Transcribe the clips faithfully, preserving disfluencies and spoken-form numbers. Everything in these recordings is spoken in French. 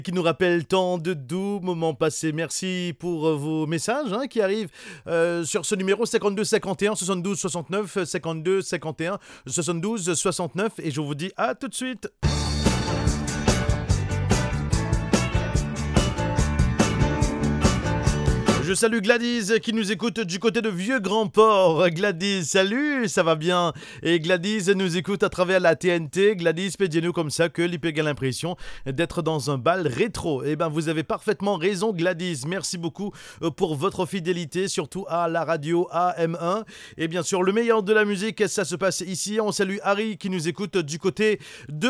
Qui nous rappelle tant de doux moments passés. Merci pour euh, vos messages hein, qui arrivent euh, sur ce numéro cinquante-deux cinquante et un soixante-douze soixante-neuf cinquante-deux cinquante et un soixante-douze soixante-neuf et je vous dis à tout de suite. Je salue Gladys qui nous écoute du côté de Vieux-Grand-Port. Gladys, salut, ça va bien? Et Gladys nous écoute à travers la T N T. Gladys, pédiez-nous comme ça que l'I P a l'impression d'être dans un bal rétro. Eh bien, vous avez parfaitement raison, Gladys. Merci beaucoup pour votre fidélité, surtout à la radio A M un. Et bien sûr, le meilleur de la musique, ça se passe ici. On salue Harry qui nous écoute du côté de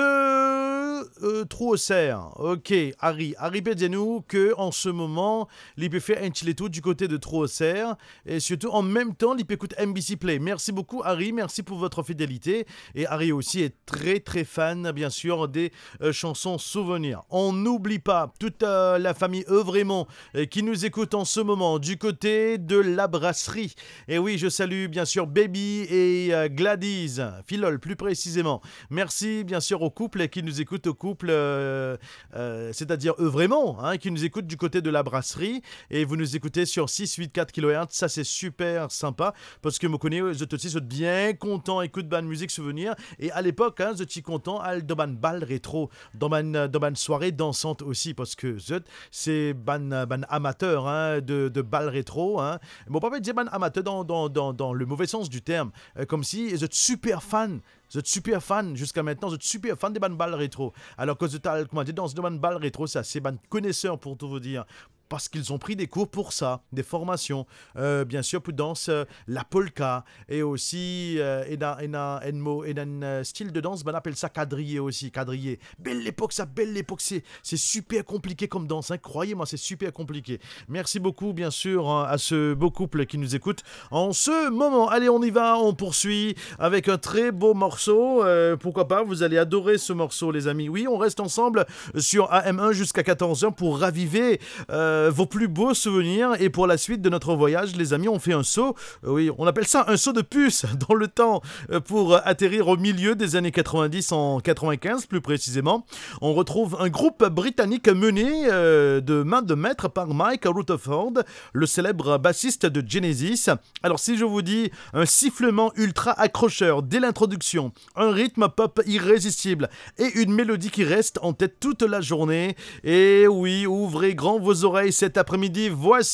euh, Trouausserre. Ok, Harry, Harry, pédiez-nous que en ce moment, l'I P fait un chiletou du côté de Trouausserre et surtout en même temps l'I P écoute M B C Play. Merci beaucoup Harry, merci pour votre fidélité et Harry aussi est très très fan bien sûr des euh, chansons souvenirs. On n'oublie pas toute euh, la famille Euvrémont euh, qui nous écoute en ce moment du côté de la brasserie. Et oui, je salue bien sûr Baby et euh, Gladys, Philol plus précisément. Merci bien sûr au couple qui nous écoute, au couple euh, euh, c'est-à-dire Euvrémont hein, qui nous écoute du côté de la brasserie et vous nous écoutez sur six cent quatre kilohertz, ça c'est super sympa parce que vous connaissez, vous êtes aussi vous êtes bien content, écoute ban musique souvenir et à l'époque, hein, vous êtes content à dans ban bal rétro, dans ban dans ban soirée dansante aussi parce que vous êtes c'est ban ban amateur hein, de de bal rétro hein. Bon pas dire ban amateur dans dans dans dans le mauvais sens du terme, euh, comme si vous êtes super fan. Vous êtes super fan jusqu'à maintenant, vous êtes super fan des bandes balles rétro. Alors que vous êtes, comment dire, dans ce domaine balles rétro, c'est assez ban connaisseurs pour tout vous dire. Parce qu'ils ont pris des cours pour ça, des formations, euh, bien sûr, pour danse, euh, la polka, et aussi, euh, et dans, et dans, et dans, et dans un style de danse, ben, on appelle ça quadrillé aussi, quadrillé. Belle époque, ça, belle époque, c'est, c'est super compliqué comme danse, hein, croyez-moi, c'est super compliqué. Merci beaucoup, bien sûr, hein, à ce beau couple qui nous écoute en ce moment. Allez, on y va, on poursuit avec un très beau morceau, euh, pourquoi pas, vous allez adorer ce morceau, les amis. Oui, on reste ensemble sur A M un jusqu'à quatorze heures pour raviver... Euh, vos plus beaux souvenirs et pour la suite de notre voyage les amis on fait un saut, euh, oui on appelle ça un saut de puce dans le temps euh, pour atterrir au milieu des années quatre-vingt-dix en quatre-vingt-quinze plus précisément. On retrouve un groupe britannique mené euh, de main de maître par Mike Rutherford, le célèbre bassiste de Genesis. Alors si je vous dis un sifflement ultra accrocheur dès l'introduction, un rythme pop irrésistible et une mélodie qui reste en tête toute la journée, et oui ouvrez grand vos oreilles cet après-midi,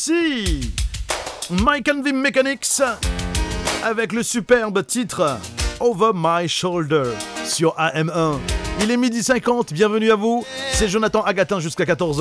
voici Mike and the Mechanics avec le superbe titre Over My Shoulder sur A M un. Il est midi cinquante, bienvenue à vous, c'est Jonathan Agatin jusqu'à quatorze heures.